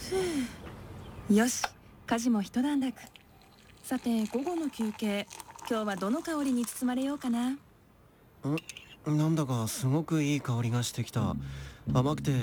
よし、家事も一段落。さて、午後の休憩、今日はどの香りに包まれようかな。 なんだかすごくいい香りがしてきた。甘くて